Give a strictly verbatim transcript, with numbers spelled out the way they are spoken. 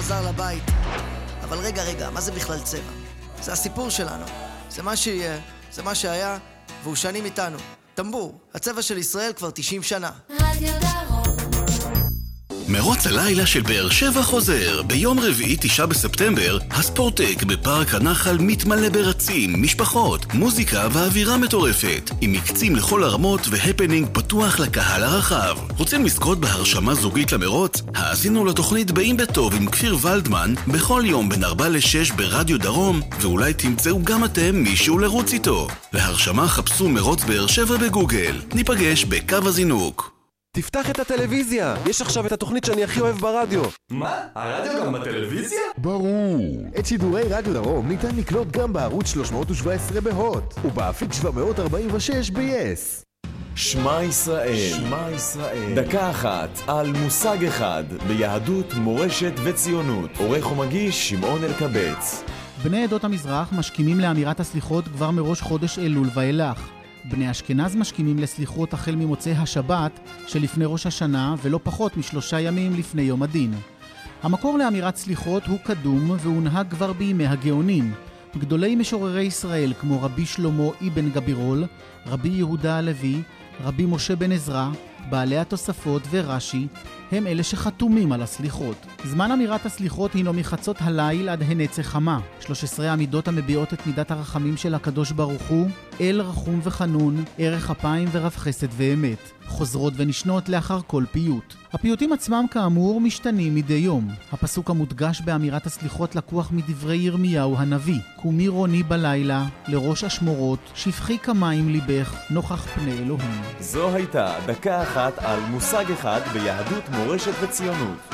חזר לבית. אבל רגע, רגע, מה זה בכלל צבע? זה הסיפור שלנו. זה מה שיהיה, זה מה שהיה, והוא שנים איתנו. טמבור, הצבע של ישראל כבר תשעים שנה. רדיו דרום. מרוץ הלילה של באר שבע חוזר. ביום רביעי תשעה בספטמבר, הספורטק בפארק הנחל מתמלא ברצים, משפחות, מוזיקה ואווירה מטורפת, עם מקצים לכל הרמות והפנינג פתוח לקהל הרחב. רוצים לזכות בהרשמה זוגית למרוץ? האזינו לתוכנית באים בטוב עם כפיר ולדמן בכל יום בין ארבע לשש ברדיו דרום, ואולי תמצאו גם אתם מישהו לרוץ איתו. להרשמה חפשו מרוץ באר שבע בגוגל. ניפגש בקו הזינוק. תפתח את הטלוויזיה, יש עכשיו את התוכנית שאני הכי אוהב ברדיו. מה? הרדיו גם בטלוויזיה? ברור. את שידורי רדיו דרום ניתן לקלוט גם בערוץ שלוש מאות שבע עשרה בהוט ובאפיק שבע מאות ארבעים ושש ב-יס. שמע ישראל, שמע ישראל. דקה אחת על מושג אחד ביהדות, מורשת וציונות. עורך ומגיש שמעון אלקבץ. בני עדות המזרח משכימים לאמירת הסליחות כבר מראש חודש אלול ואילך. בני אשכנז משכימים לסליחות החל ממוצאי השבת שלפני ראש השנה ולא פחות משלושה ימים לפני יום הדין. המקור לאמירת סליחות הוא קדום והונהג כבר בימי הגאונים. גדולי משוררי ישראל כמו רבי שלמה אבן גבירול, רבי יהודה הלוי, רבי משה בן עזרא, בעלי התוספות ורש"י, הם אלה שחתומים על הסליחות. זמן אמירת הסליחות הינו מחצות הליל עד הנץ חמה. שלוש עשרה עמידות המביעות את מידת הרחמים של הקדוש ברוך הוא, אל רחום וחנון, ערך אפיים ורב חסד ואמת, חוזרות ונשנות לאחר כל פיוט. הפיוטים עצמם כאמור משתנים מדי יום. הפסוק המודגש באמירת הסליחות לקוח מדברי ירמיהו הנביא: קומי רוני בלילה, לראש השמורות, שפכי כמים ליבך, נוכח פני אלוהים. זו הייתה דקה אחת על מושג אחד ביהדות, מורשת וציונות.